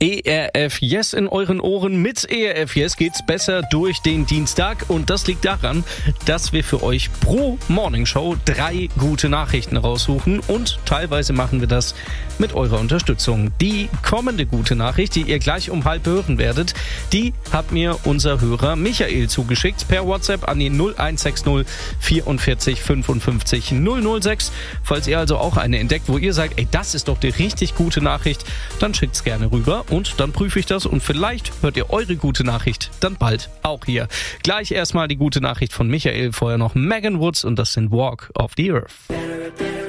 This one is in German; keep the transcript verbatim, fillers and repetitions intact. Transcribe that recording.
E R F Yes in euren Ohren. Mit E R F Yes geht's besser durch den Dienstag und das liegt daran, dass wir für euch pro Morningshow drei gute Nachrichten raussuchen und teilweise machen wir das mit eurer Unterstützung. Die kommende gute Nachricht, die ihr gleich um halb hören werdet, die hat mir unser Hörer Michael zugeschickt per WhatsApp an die null eins sechs null vierundvierzig fünfundfünfzig null null sechs. Falls ihr also auch eine entdeckt, wo ihr sagt, ey, das ist doch die richtig gute Nachricht, dann schickt's gerne rüber. Und dann prüfe ich das und vielleicht hört ihr eure gute Nachricht dann bald auch hier. Gleich erstmal die gute Nachricht von Michael, vorher noch Megan Woods und das sind Walk of the Earth.